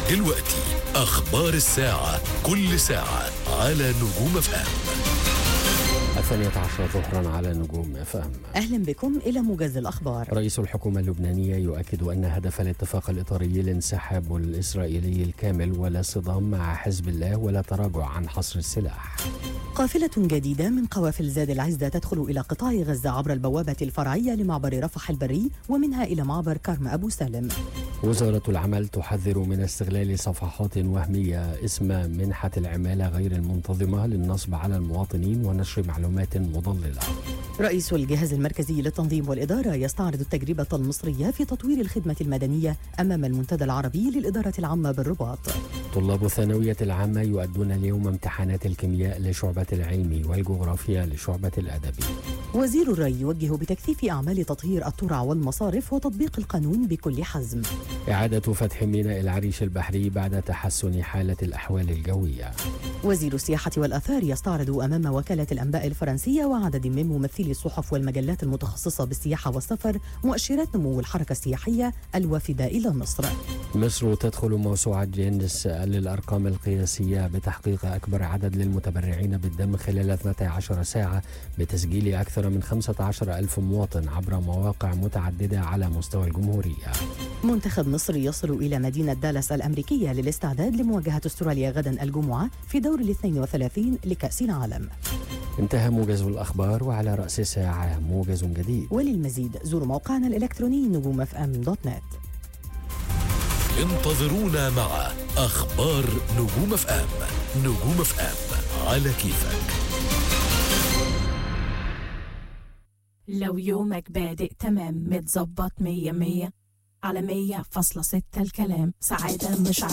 دلوقتي أخبار الساعة، كل ساعة على نجوم FM. 12 ظهرا على نجوم FM. أهلا بكم إلى موجز الأخبار. رئيس الحكومة اللبنانية يؤكد أن هدف الاتفاق الإطاري الانسحاب الإسرائيلي الكامل ولا صدام مع حزب الله ولا تراجع عن حصر السلاح. قافلة جديدة من قوافل زاد العزة تدخل إلى قطاع غزة عبر البوابة الفرعية لمعبر رفح البري ومنها إلى معبر كرم أبو سالم. وزارة العمل تحذر من استغلال صفحات وهمية اسم منحة العمالة غير المنتظمة للنصب على المواطنين ونشر معلومات مضللة. رئيس الجهاز المركزي للتنظيم والإدارة يستعرض التجربة المصرية في تطوير الخدمة المدنية أمام المنتدى العربي للإدارة العامة بالرباط. طلاب الثانوية العامة يؤدون اليوم امتحانات الكيمياء لشعبة العلمي والجغرافيا لشعبة الأدبي. وزير الري يوجه بتكثيف أعمال تطهير الترع والمصارف وتطبيق القانون بكل حزم. إعادة فتح ميناء العريش البحري بعد تحسن حالة الأحوال الجوية. وزير السياحة والآثار يستعرض أمام وكالة الأنباء الفرنسية وعدد من ممثلي الصحف والمجلات المتخصصة بالسياحة والسفر مؤشرات نمو الحركة السياحية الوافدة إلى مصر. مصر تدخل موسوعة جينيس للأرقام القياسية بتحقيق أكبر عدد للمتبرعين بالدم خلال 12 ساعة بتسجيل أكثر من 15,000 مواطن عبر مواقع متعددة على مستوى الجمهورية. منتخب مصر يصل إلى مدينة دالاس الأمريكية للاستعداد لمواجهة أستراليا غدا الجمعة في دور 32 لكأس العالم. انتهى موجز الأخبار، وعلى رأس الساعة موجز جديد. وللمزيد زوروا موقعنا الإلكتروني نجومfm.net. انتظرونا مع أخبار نجوم FM. نجوم FM على كيفك. لو يومك بادئ تمام متظبط 100 على 100.6 الكلام سعادة مش